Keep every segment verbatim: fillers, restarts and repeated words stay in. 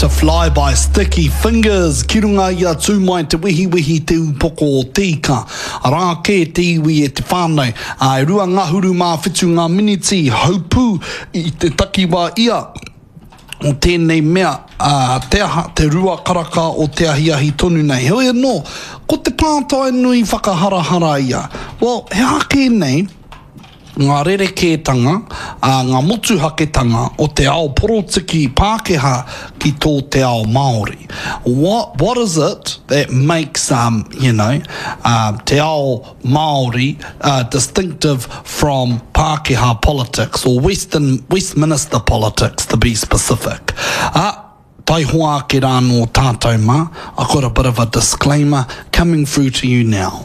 to fly by sticky fingers. Ki runga ia tū mai te wihi wihi te upoko o tika. Rā ke te iwi e te whānau. Ai rua ngā huru mā whitu ngā miniti haupū i te takiwa ia. O tēnei mea, uh, te aha, te rua karaka o te ahiahi tonu nei. Hoi anō, ko te pātai nui whakaharahara ia. Well, he hake nei, ngā rerekētanga, uh, ngā motuhaketanga o te ao porotiki Pākehā ki tō te ao Māori. What, what is it that makes, um, you know, uh, te ao Māori uh, distinctive from Pākehā politics or Western Westminster politics, to be specific? Uh, Tai hoa ke rā no tātou mā. I've got a bit of a disclaimer coming through to you now.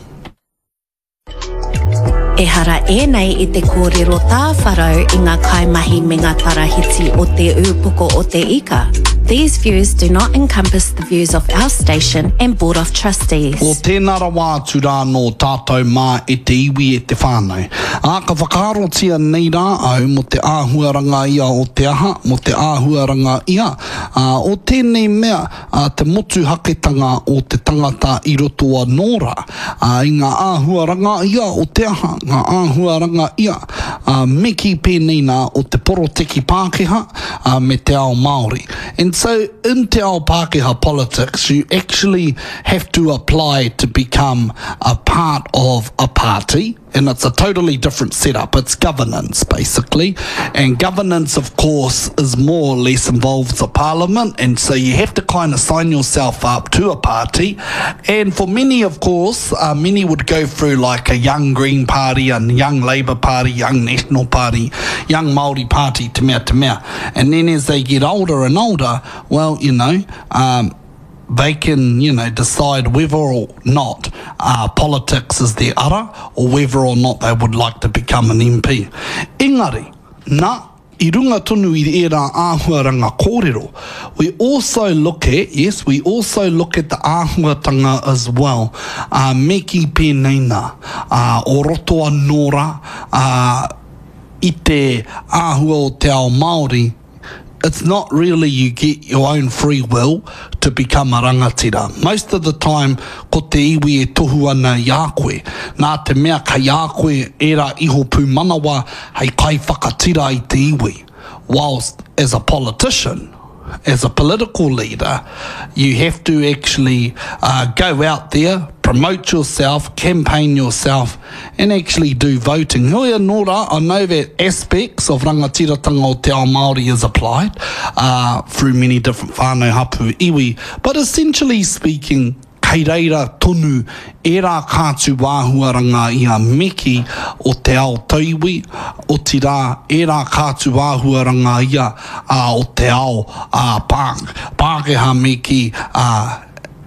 E hara e nei I te kōrero tā wharau I ngā kaimahi me ngā tarahiti o te upoko o te ika. These views do not encompass the views of our station and Board of Trustees. O tēnā rawa atu rā no tātou mā e te iwi e te whānau. A ka whakaarotia nei rā au mo te āhuaranga ia o te aha, mo te āhuaranga ia. Uh, o tēnei mea uh, te motuhaketanga o te tangata I roto a Nora. Uh, I ngā āhuaranga ia o te aha, ngā āhuaranga ia. Uh, meki pēnei nā o te poroteki Pākehā uh, me te ao Māori. And so in te ao Pākehā politics, you actually have to apply to become a part of a party. And it's a totally different setup. It's governance, basically. And governance, of course, is more or less involves a parliament. And so you have to kind of sign yourself up to a party. And for many, of course, uh, many would go through like a young Green Party, a young Labour Party, young National Party, young Māori Party, te mea te mea. And then as they get older and older, well, you know, um, they can, you know, decide whether or not uh, politics is their ara or whether or not they would like to become an M P. Engari, nā, I runga tonu I ērā āhuaranga kōrero, we also look at, yes, we also look at the āhuatanga as well. Uh, meki pēnei nā, uh, o roto a Nora, uh, I te āhua o te ao Māori, it's not really you get your own free will to become a rangatira. Most of the time, ko te iwi e tohu ana i a koe. Nā te mea ka i a koe era iho pū manawa hei kai whakatira I te iwi. Whilst as a politician, as a political leader, you have to actually uh, go out there, promote yourself, campaign yourself, and actually do voting. Hoi anōra, I know that aspects of rangatiratanga o te ao Māori is applied uh, through many different whānau hapu iwi, but essentially speaking, kei reira tonu e rā kātu wāhuaranga I a meki o te ao tauiwi, o ti rā e rā kātu wāhuaranga ia uh, o te ao uh, pāk, Pākehā meki uh,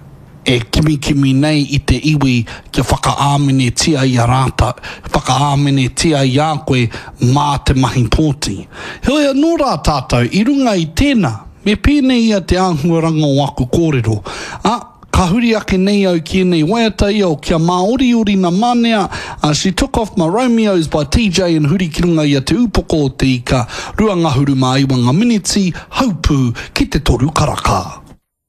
e kimi kimi nei I te iwi ki whakaāmene tia I a rāta, whakaāmene tia I a koe mā te mahi pōti. Hoi anō rā tātou, I runga I tēnā, me pēnei ia te āhuaranga o aku kōrero. Ah, ka huri ake nei au ki nei waiata ia o kia Māori ori na manea. Uh, she took off my Romeos by T J and huri ki runga ia te upoko o te ika. Rua ngahuru mā iwa ngā miniti, haupū ki te toru karaka.